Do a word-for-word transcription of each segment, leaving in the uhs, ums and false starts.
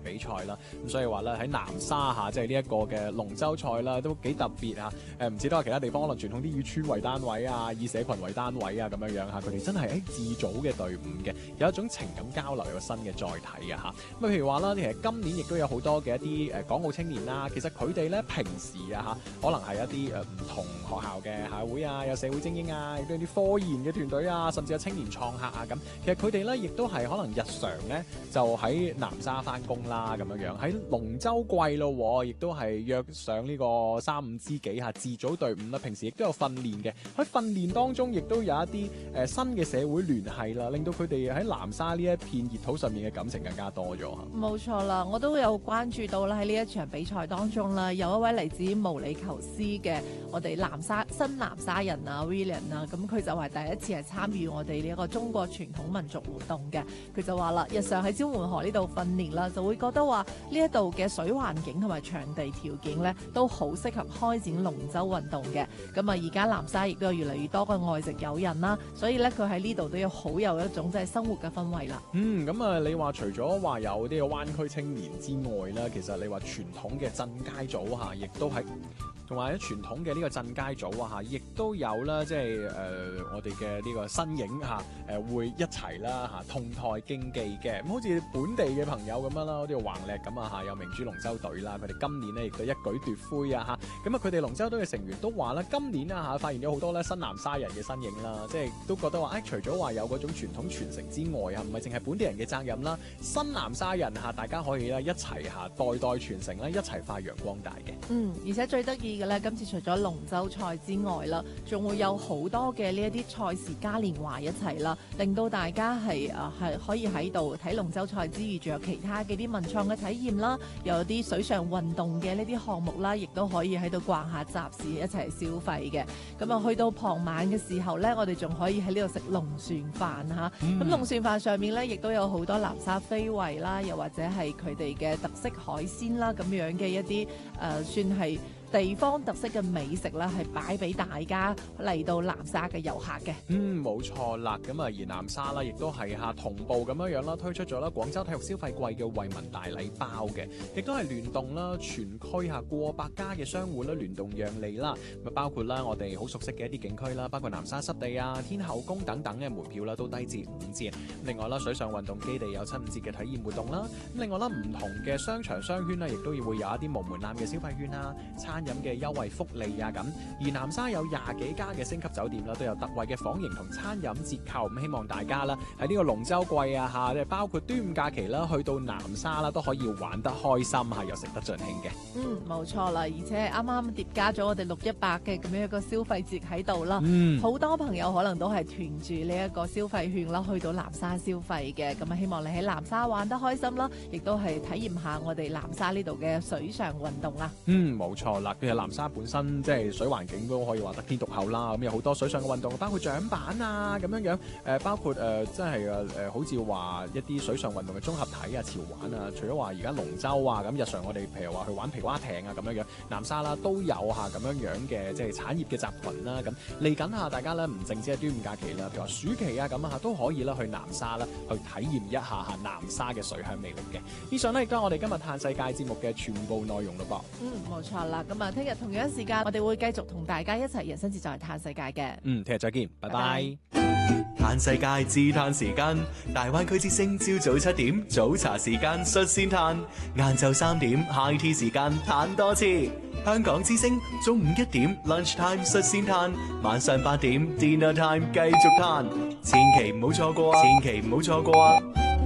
比賽啦。咁所以話咧喺南沙嚇，即係呢一個嘅龍舟賽啦，都幾特別嚇。誒唔似得話其他地方可能傳統啲以村為單位啊，以社群為單位啊咁樣樣嚇，佢哋真係誒自組嘅隊伍嘅，有一種情感交流，有個新嘅載體嘅嚇。咁譬如話啦，其實今年亦都有好多嘅一啲誒港澳青年啦，其實佢哋咧平時啊嚇，可能係一啲誒唔同學校嘅校會啊，有社會精英啊，亦都有啲科研嘅團隊啊，甚至有青年創客啊咁。其實佢哋咧亦都係可能日常咧就喺南沙翻工啦咁樣樣，喺龍舟季咯，亦都係約上呢個三五知己嚇自組隊伍啦。平時亦都有訓練嘅，喺訓練當中亦都有一啲誒、呃、新嘅社會聯繫啦，令到佢哋喺南沙呢一片熱土上面嘅感情更加多咗嚇。 冇錯啦，我都有關注到啦，喺呢一場比賽當中啦，有一位嚟自毛里求斯嘅我哋南沙新南沙人啊 William 啊，咁佢就係第一次係參與我哋呢一個中國傳統民族活動嘅。佢就話啦，日常喺蕉門河呢度訓練啦，就會覺得話呢一度嘅水環境同埋場地條件咧，都好適合開展龍舟運動嘅。咁啊，而家南沙亦都有越嚟越多嘅外籍友人啦，所以咧佢喺呢度都有好有一種即係生活嘅氛圍啦。 嗯，咁啊，你話除咗話有呢個灣區青年之外啦，其實你話傳統嘅鎮街組嚇，亦都喺。同埋喺傳統嘅呢個鎮街組啊嚇，亦都有啦，即係誒、呃、我哋嘅呢個身影嚇誒、呃、會一齊啦嚇同台競技嘅，咁好似本地嘅朋友咁樣啦，好似橫瀝咁啊嚇，有明珠龍舟隊啦，佢哋今年咧亦都一舉奪魁啊嚇，咁啊佢哋龍舟隊嘅成員都話啦，今年啊嚇發現咗好多咧新南沙人嘅身影啦，即係都覺得話誒、哎，除咗話有嗰種傳統傳承之外啊，唔係淨係本地人嘅責任啦，新南沙人嚇大家可以咧一齊嚇代代傳承咧，一齊發揚光大嘅。 嗯，而且最得意嘅咧，今次除咗龍舟賽之外啦，仲會有好多嘅呢一啲賽事嘉年華一齊啦，令到大家係啊係可以喺度睇龍舟賽之餘，仲有其他嘅啲文創嘅體驗啦，又有啲水上運動嘅呢啲項目啦，亦都可以喺度逛下集市一齊消費嘅。咁啊，去到傍晚嘅時候咧，我哋仲可以喺呢度食龍船飯嚇。咁龍船飯上面咧，亦都有好多南沙非遺啦，又或者係佢哋嘅特色海鮮啦，咁樣嘅一啲誒、呃、算係地方特色嘅美食啦，係擺俾大家嚟到南沙嘅遊客嘅。 嗯，冇錯啦。咁啊，而南沙啦，亦都係嚇同步咁樣樣啦，推出咗啦廣州體育消費季嘅惠民大禮包嘅，亦都係聯動啦全區嚇過百家嘅商戶啦，聯動讓利啦。咁包括啦我哋好熟悉嘅一啲景區啦，包括南沙濕地啊、天后宮等等嘅門票啦，都低至五折。另外啦，水上運動基地有七五折嘅體驗活動啦。咁另外啦，唔同嘅商場商圈啦，亦都要會有一啲無門檻嘅消費券啊、餐飲嘅優惠福利啊咁，而南沙有廿幾家嘅星級酒店啦，都有特惠嘅房型同餐飲折扣，咁希望大家啦喺呢個龍舟季啊嚇，即係包括端午假期啦，去到南沙啦都可以玩得開心嚇，又食得盡興嘅。 嗯，冇錯啦，而且啱啱疊加咗我哋六一八嘅咁樣一個消費節喺度啦， 嗯， 好多朋友可能都係團住呢一個消費券啦，去到南沙消費嘅，咁啊希望你喺南沙玩得開心啦，亦都係體驗下我哋南沙呢度嘅水上運動啦。 嗯，冇錯啦，其實南沙本身即係水環境都可以話得天獨厚啦，咁有好多水上嘅運動，包括槳板啊咁樣樣，誒、呃、包括誒即係誒誒好似話一啲水上運動嘅綜合體啊、潮玩啊，除咗話而家龍舟啊咁，日常我哋譬如話去玩皮划艇啊咁樣樣，南沙啦都有下咁樣樣嘅即係產業嘅集群啦，咁嚟緊下大家咧唔淨止係端午假期啦，譬如話暑期啊咁啊都可以啦去南沙啦去體驗一下下南沙嘅水鄉魅力嘅。以上呢亦都係我哋今日嘆世界節目嘅全部內容咯噃。 嗯，冇錯啦，咁啊聽日同樣時間我哋會繼續同大家一齊人生自在嘆世界嘅。 嗯，聽日再見，拜拜。 嘆世界自嘆時間，大灣區之聲朝早七點早茶時間率先嘆，晏晝三點 high tea 時間嘆多次。香港之聲中午一點 lunch time 率先嘆，晚上八點 dinner time 繼續嘆，千祈唔好錯過啊！千祈唔好錯過啊！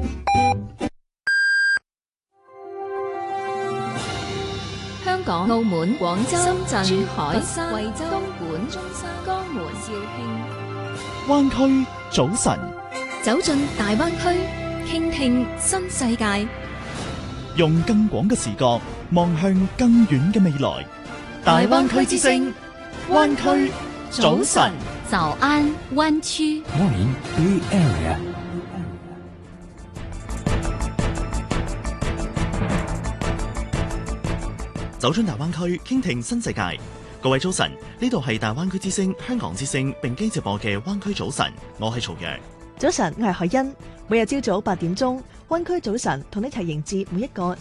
香港、澳門、廣州、深圳、珠海、佛山、惠州、東莞、中山、江門、肇慶。 灣區早晨， 走進大灣區，傾聽新世界， 用更廣嘅視角望向更遠嘅未來。大灣區之聲，灣區早晨， 早安灣區。 Morning Bay Area。 走進大灣區，傾聽新世界。各位早晨，呢度係大灣區之聲、香港之聲並機直播嘅灣區早晨，我係曹陽。 早晨，我係海欣。每日朝早八點鐘，灣區早晨同你一齊迎接每一個